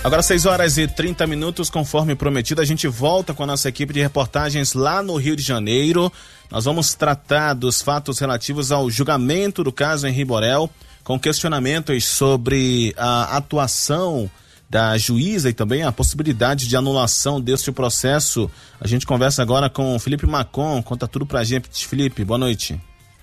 Agora 6h30, conforme prometido, a gente volta com a nossa equipe de reportagens lá no Rio de Janeiro. Nós vamos tratar dos fatos relativos ao julgamento do caso Henri Borel, com questionamentos sobre a atuação da juíza e também a possibilidade de anulação deste processo. A gente conversa agora com o Felipe Macon, conta tudo pra gente. Felipe, boa noite.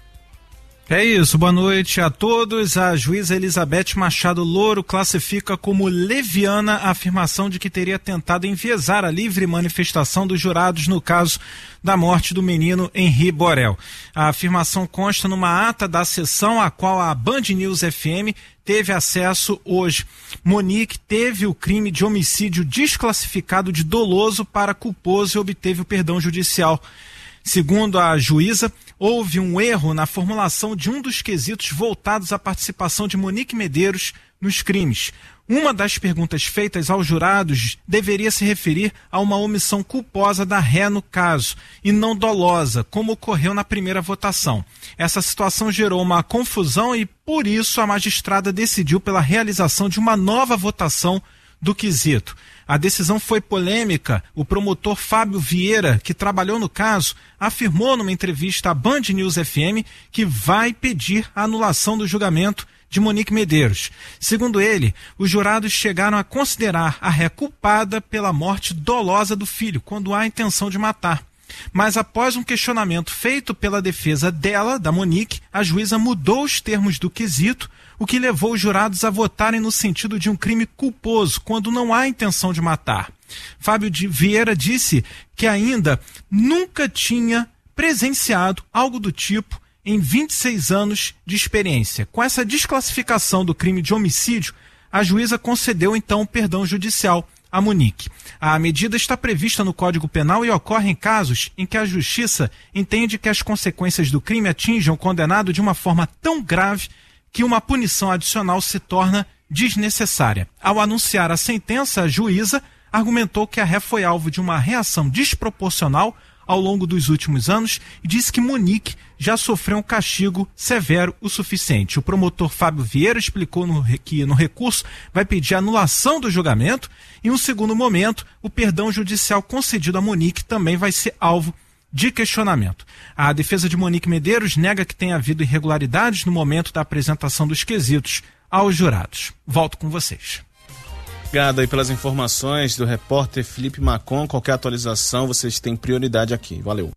É isso, boa noite a todos. A juíza Elizabeth Machado Louro classifica como leviana a afirmação de que teria tentado enviesar a livre manifestação dos jurados no caso da morte do menino Henri Borel. A afirmação consta numa ata da sessão a qual a Band News FM teve acesso hoje. Monique teve o crime de homicídio desclassificado de doloso para culposo e obteve o perdão judicial. Segundo a juíza, houve um erro na formulação de um dos quesitos voltados à participação de Monique Medeiros nos crimes. Uma das perguntas feitas aos jurados deveria se referir a uma omissão culposa da ré no caso, e não dolosa, como ocorreu na primeira votação. Essa situação gerou uma confusão e, por isso, a magistrada decidiu pela realização de uma nova votação do quesito. A decisão foi polêmica. O promotor Fábio Vieira, que trabalhou no caso, afirmou numa entrevista à Band News FM que vai pedir a anulação do julgamento de Monique Medeiros. Segundo ele, os jurados chegaram a considerar a ré culpada pela morte dolosa do filho, quando há intenção de matar. Mas após um questionamento feito pela defesa dela, da Monique, a juíza mudou os termos do quesito, o que levou os jurados a votarem no sentido de um crime culposo, quando não há intenção de matar. Fábio Vieira disse que ainda nunca tinha presenciado algo do tipo em 26 anos de experiência. Com essa desclassificação do crime de homicídio, a juíza concedeu então o perdão judicial a Monique. A medida está prevista no Código Penal e ocorre em casos em que a Justiça entende que as consequências do crime atingem o condenado de uma forma tão grave que uma punição adicional se torna desnecessária. Ao anunciar a sentença, a juíza argumentou que a ré foi alvo de uma reação desproporcional ao longo dos últimos anos e disse que Monique já sofreu um castigo severo o suficiente. O promotor Fábio Vieira explicou que no recurso vai pedir a anulação do julgamento e, em um segundo momento, o perdão judicial concedido a Monique também vai ser alvo de questionamento. A defesa de Monique Medeiros nega que tenha havido irregularidades no momento da apresentação dos quesitos aos jurados. Volto com vocês. Obrigado aí pelas informações do repórter Felipe Macon. Qualquer atualização, vocês têm prioridade aqui. Valeu.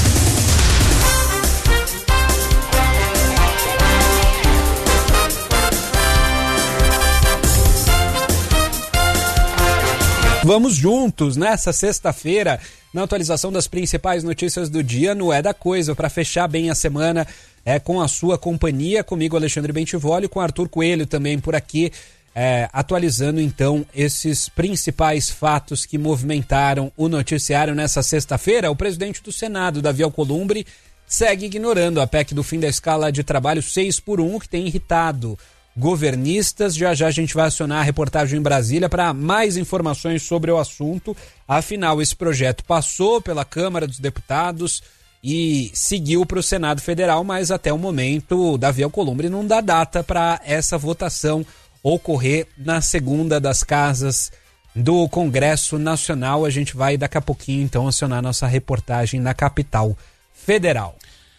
Vamos juntos nessa sexta-feira na atualização das principais notícias do dia no É da Coisa, para fechar bem a semana com a sua companhia, comigo Alexandre Bentivoli, com Arthur Coelho também por aqui, atualizando então esses principais fatos que movimentaram o noticiário nessa sexta-feira. O presidente do Senado, Davi Alcolumbre, segue ignorando a PEC do fim da escala de trabalho 6x1, que tem irritado governistas. Já a gente vai acionar a reportagem em Brasília para mais informações sobre o assunto. Afinal, esse projeto passou pela Câmara dos Deputados e seguiu para o Senado Federal, mas até o momento o Davi Alcolumbre não dá data para essa votação ocorrer na segunda das casas do Congresso Nacional. A gente vai daqui a pouquinho então acionar nossa reportagem na capital federal.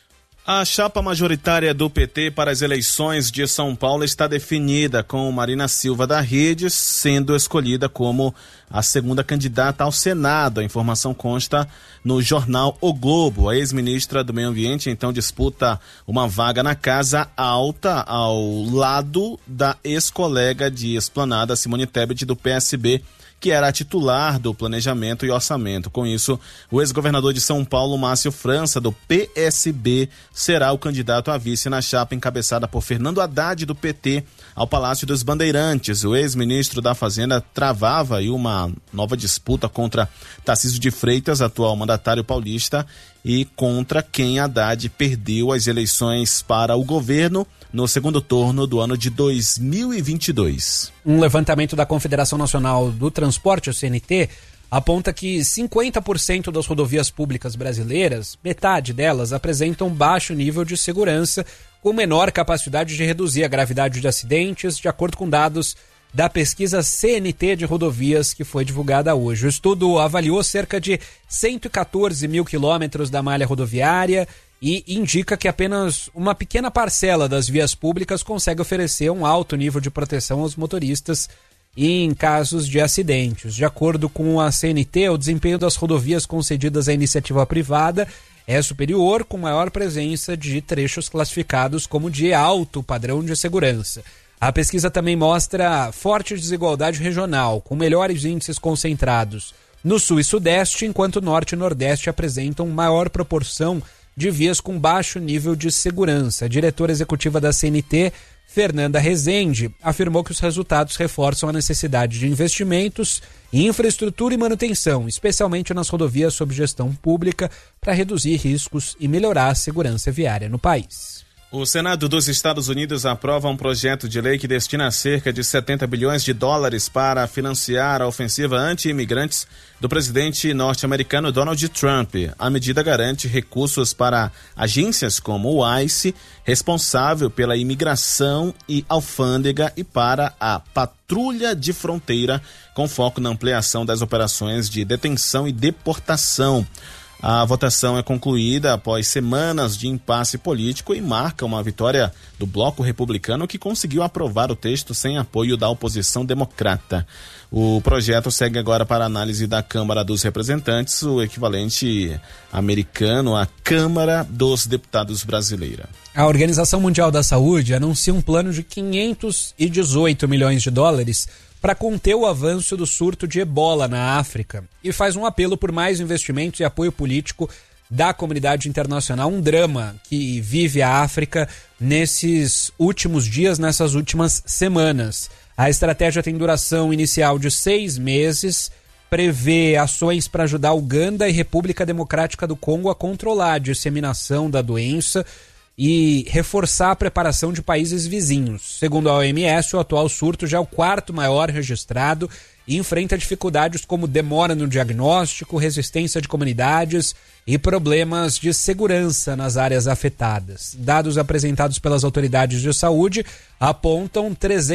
A chapa majoritária do PT para as eleições de São Paulo está definida, com Marina Silva da Rede sendo escolhida como a segunda candidata ao Senado. A informação consta no jornal O Globo. A ex-ministra do Meio Ambiente então disputa uma vaga na Casa Alta ao lado da ex-colega de Esplanada, Simone Tebet, do PSB, que era a titular do Planejamento e Orçamento. Com isso, o ex-governador de São Paulo, Márcio França, do PSB, será o candidato a vice na chapa encabeçada por Fernando Haddad, do PT, ao Palácio dos Bandeirantes. O ex-ministro da Fazenda travava aí uma nova disputa contra Tarcísio de Freitas, atual mandatário paulista, e contra quem Haddad perdeu as eleições para o governo no segundo turno do ano de 2022. Um levantamento da Confederação Nacional do Transporte, o CNT, aponta que 50% das rodovias públicas brasileiras, metade delas, apresentam baixo nível de segurança, com menor capacidade de reduzir a gravidade de acidentes, de acordo com dados da pesquisa CNT de rodovias que foi divulgada hoje. O estudo avaliou cerca de 114 mil quilômetros da malha rodoviária e indica que apenas uma pequena parcela das vias públicas consegue oferecer um alto nível de proteção aos motoristas em casos de acidentes. De acordo com a CNT, o desempenho das rodovias concedidas à iniciativa privada é superior, com maior presença de trechos classificados como de alto padrão de segurança. A pesquisa também mostra forte desigualdade regional, com melhores índices concentrados no Sul e Sudeste, enquanto o Norte e Nordeste apresentam maior proporção de vias com baixo nível de segurança. A diretora executiva da CNT, Fernanda Rezende, afirmou que os resultados reforçam a necessidade de investimentos em infraestrutura e manutenção, especialmente nas rodovias sob gestão pública, para reduzir riscos e melhorar a segurança viária no país. O Senado dos Estados Unidos aprova um projeto de lei que destina cerca de 70 bilhões de dólares para financiar a ofensiva anti-imigrantes do presidente norte-americano Donald Trump. A medida garante recursos para agências como o ICE, responsável pela imigração e alfândega, e para a patrulha de fronteira, com foco na ampliação das operações de detenção e deportação. A votação é concluída após semanas de impasse político e marca uma vitória do bloco republicano, que conseguiu aprovar o texto sem apoio da oposição democrata. O projeto segue agora para análise da Câmara dos Representantes, o equivalente americano à Câmara dos Deputados brasileira. A Organização Mundial da Saúde anuncia um plano de 518 milhões de dólares para conter o avanço do surto de ebola na África e faz um apelo por mais investimentos e apoio político da comunidade internacional, um drama que vive a África nesses últimos dias, nessas últimas semanas. A estratégia tem duração inicial de 6 meses, prevê ações para ajudar Uganda e República Democrática do Congo a controlar a disseminação da doença e reforçar a preparação de países vizinhos. Segundo a OMS, o atual surto já é o 4º maior registrado e enfrenta dificuldades como demora no diagnóstico, resistência de comunidades e problemas de segurança nas áreas afetadas. Dados apresentados pelas autoridades de saúde apontam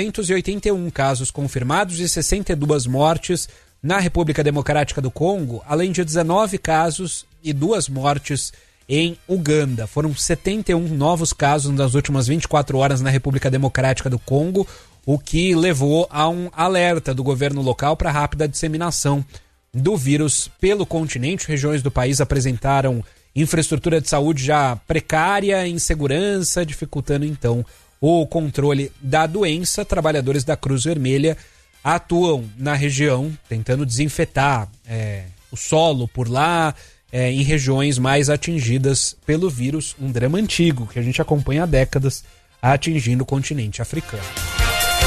381 casos confirmados e 62 mortes na República Democrática do Congo, além de 19 casos e 2 mortes em Uganda. Foram 71 novos casos nas últimas 24 horas na República Democrática do Congo, o que levou a um alerta do governo local para a rápida disseminação do vírus pelo continente. Regiões do país apresentaram infraestrutura de saúde já precária, insegurança, dificultando então o controle da doença. Trabalhadores da Cruz Vermelha atuam na região, tentando desinfetar o solo por lá, em regiões mais atingidas pelo vírus, um drama antigo que a gente acompanha há décadas atingindo o continente africano.